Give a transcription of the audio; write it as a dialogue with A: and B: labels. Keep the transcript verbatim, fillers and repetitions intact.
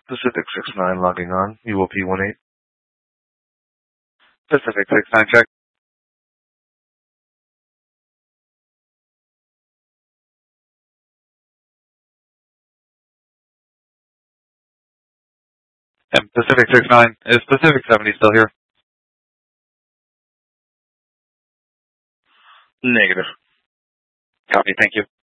A: Pacific six nine logging on. U O P one eight.
B: Pacific six nine check. And Pacific six nine, is Pacific seventy still here?
C: Negative.
B: Copy, thank you.